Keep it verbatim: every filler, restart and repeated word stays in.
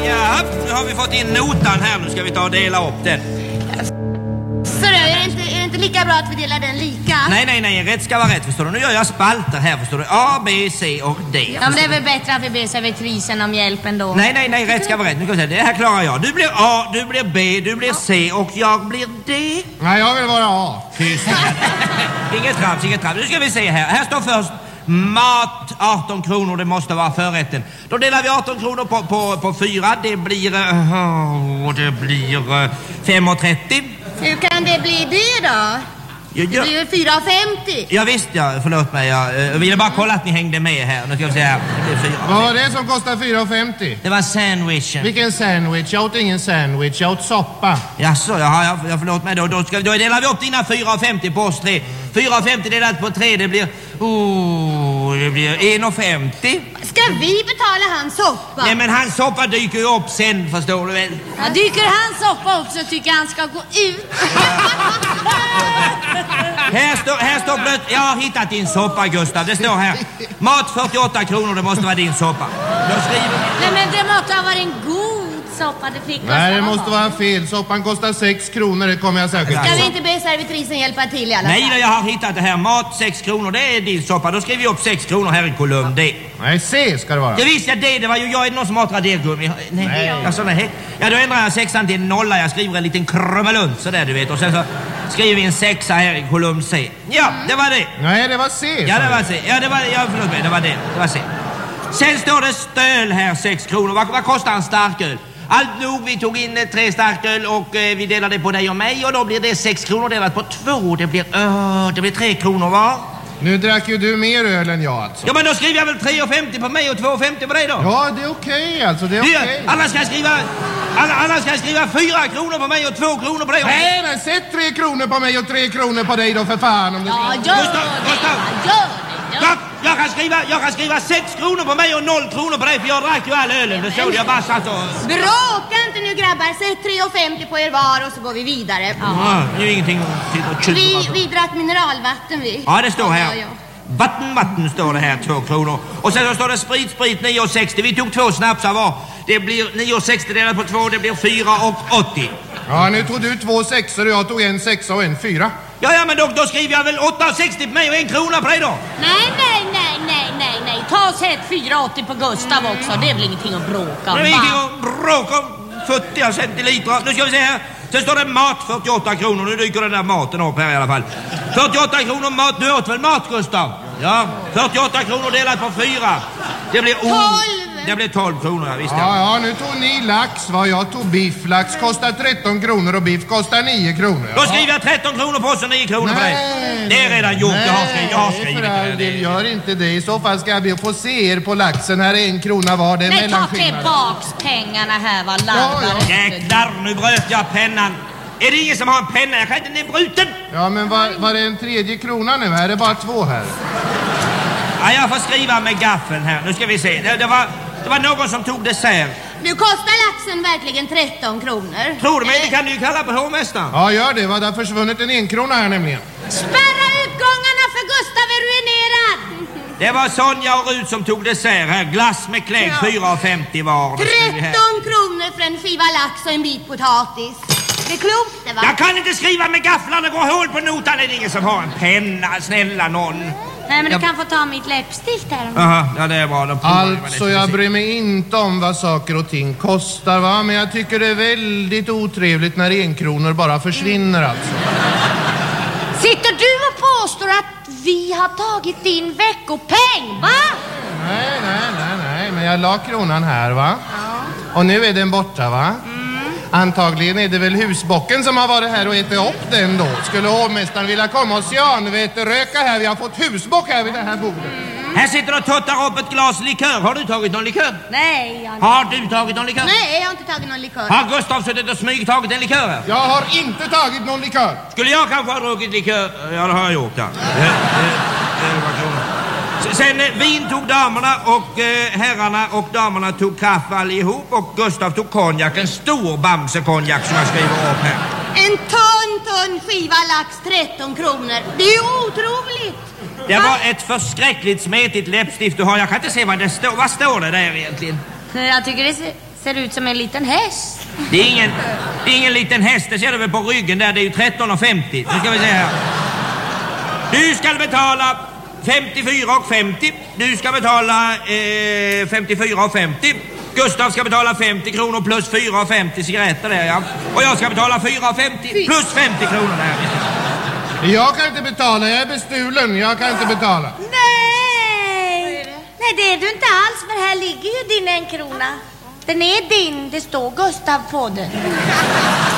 Ja, nu har vi fått in notan här. Nu ska vi ta och dela upp den. Så då, är det inte, är det inte lika bra att vi delar den lika? Nej, nej, nej. Rätt ska vara rätt, förstår du. Nu gör jag spalter här, förstår du. A, B, C och D. Ja, men det är väl bättre att vi ber servitrisen om hjälp ändå. Nej, nej, nej. Rätt ska vara rätt. Nu ska vi se. Det här klarar jag. Du blir A, du blir B, du blir C och jag blir D. Nej, jag vill vara A. Tyst. Inget trams, inget trams. Nu ska vi se här. Här står först mat, arton kronor, det måste vara förrätten. Då delar vi arton kronor på, på, på fyra. Det blir, uh, det blir uh, fem och trettio. Hur kan det bli det då? Ja, Det blir ju fyra femtio. ja visst, ja, förlåt mig. Jag uh, ville bara kolla att ni hängde med här. Nu ska vi se här. Det blir fyra. Vad var det som kostar fyra femtio? Det var sandwichen. Vilken sandwich? Jag åt ingen sandwich, jag åt soppa. Jaså, jaha, ja, ja, förlåt mig. Då, då, ska, då delar vi upp dina fyra femtio på oss tre. fyra femtio delat på tre, det blir... Oh, det blir en femtio. Ska vi betala hans soppa? Nej, men hans soppa dyker ju upp sen, förstår du väl? Ja, dyker hans soppa upp så tycker jag han ska gå ut. Här står, här står blött. Jag har hittat din soppa, Gustav. Det står här. Mat fyrtioåtta kronor, det måste vara din soppa. Då skriver vi... Nej, men det måste ha varit en god soppa. Det fick Nej, det måste vara fel. Soppan kostar sex kronor, det kommer jag särskilt. Ska vi inte be servitrisen hjälpa till i alla fall? Nej, då, jag har hittat det här. Mat sex kronor, det är din soppa. Då skriver vi upp sex kronor här i kolumn D. Nej, C ska det vara. Det visste jag det. Det var ju jag. Är det någon som har ett radergummi? Nej. Nej. Alltså, nej. Ja, då ändrar jag sexan till nolla. Jag skriver en liten krummelunt så där, du vet. Och sen så skriver vi en sexa här i kolumn C. Ja, det var det. Nej, det var C. Ja, det var C. Ja, det var, ja, förlåt mig. Det var det. Det var C. Sen står det stöl här, sex kronor. Vad, vad kostar en starköl? Allt nog, vi tog in eh, tre starköl och eh, vi delade på dig och mig. Och då blir det sex kronor delat på två. Det blir, uh, det blir tre kronor var. Nu drack ju du mer öl än jag alltså. Ja, men då skriver jag väl tre femtio på mig och två femtio på dig då. Ja, det är okej okay, alltså, det är okej. Okay. Alla ska skriva... Alla, alla ska skriva fyra kronor på mig och två kronor på dig. Nej, men sätt tre kronor på mig och tre kronor på dig då för fan. Om du ja, ska... gör Gustav, det. Gustav. Ja, gör det. Jag, jag, kan skriva, jag kan skriva sex kronor på mig och noll kronor på dig för jag drack ju all ölen. Det såg jag bara satt och... Bråka inte nu grabbar. Sätt tre femtio på er var och så går vi vidare. Ja. Ja, det är ju ingenting att tjuta. Vi, vi drack mineralvatten vi. Ja, det står här. Ja, ja. Vatten, vatten står det här, två kronor. Och sen så står det sprit, sprit, nio sextio. Vi tog två snapsar var. Det blir nio sextio delat på två, det blir fyra åttio. Ja, nu tog du två sexor och jag tog en sexa och en fyra. Ja, ja, men då, då skriver jag väl åtta sextio på mig och en krona på dig då. Nej, nej, nej, nej, nej, nej. Ta och sätt fyra åttio på Gustav också. Det är väl ingenting att bråka om. Det är ingenting att bråka om. fyrtio centiliter. Nu ska vi se här. Sen står det mat fyrtioåtta kronor. Nu dyker den där maten upp här i alla fall. fyrtioåtta kronor mat. Du åt väl mat, Gustav? Ja. fyrtioåtta kronor delat på fyra. Det blir... Oh, tolv. det blir tolv kronor, ja, visst. Ja, ja, nu tog ni lax, va? Jag tog biff. Lax kostar tretton kronor och biff kostar nio kronor. Då skriver jag tretton kronor på oss och nio kronor på dig. Det är redan gjort. Nej, jag har skrivit, jag har skrivit för all det. del, gör inte det. I så fall ska jag be att få se er på laxen. Här är en krona var. Det är Nej, ta mellanskillnad. tillbaks pengarna här, va? Ja, ja. Jäklar, nu bröt jag pennan. Är det ingen som har en penna? Jag kan inte, den är bruten. Ja, men var, var det en tredje krona nu? Är det bara två här? Ja, jag får skriva med gaffeln här. Nu ska vi se. Det, det, var, det var någon som tog dessert. Nu kostar laxen verkligen tretton kronor. Tror du mig? Det kan du ju kalla på hovmästaren. Ja, gör det. Va? Det har försvunnit en enkrona här nämligen. Spärra utgångarna för Gustav är ruinerad. Det var Sonja och Rut som tog dessert här. Glass med klägg, Ja. fyra femtio var. tretton kronor för en skiva lax och en bit potatis. Det är klokt det va? Jag kan inte skriva med gafflarna. Det går hål på notan. Det är ingen som har en penna. Snälla någon. Nej, men du Jag- kan få ta mitt läppstift här. Aha, ja det är bra. De provar ju vad det Alltså, ska jag se. bryr mig inte om vad saker och ting kostar, va? Men jag tycker det är väldigt otrevligt när enkronor bara försvinner, alltså. Sitter du och påstår att vi har tagit din veckopeng, va? Nej, nej, nej, nej. Men jag la kronan här, va? Och nu är den borta, va? Antagligen är det väl husbocken som har varit här och ätit upp den då. Skulle hovmästaren vilja komma och cyanveteröka här? Vi har fått husbock här vid det här bordet. Här sitter och tuttar upp ett glas likör. Har du tagit någon likör? Nej, jag... Har du tagit någon likör? Nej, jag har inte tagit någon likör. Har Gustav suttit och smygtagit en likör här? Jag har inte tagit någon likör. Skulle jag kanske ha druckit likör? Ja, det har jag gjort, ja. Det, det, det var kronor. Sen eh, vin tog damerna och eh, herrarna och damerna tog kaffe allihop och Gustav tog konjak, en stor bamsekonjak som jag skriver upp här. En tunn, tunn skiva lax, tretton kronor. Det är ju otroligt. Det var ett förskräckligt smetigt läppstift du har. Jag kan inte se vad det står. Vad står det där egentligen? Jag tycker det ser, Ser ut som en liten häst. Det är ingen, det är ingen liten häst, det ser du väl på ryggen där, det är ju tretton och femtio. Nu ska vi se här. Du ska betala femtiofyra och femtio. Du ska betala eh, femtiofyra och femtio. Gustav ska betala femtio kronor plus fyra och femtio cigaretter där, ja. Och jag ska betala fyra och femtio plus femtio kronor där. Jag kan inte betala, jag är bestulen. Jag kan inte betala. Nej! Nej, det är du inte alls, för här ligger ju din en krona. Den är din, det står Gustav på den.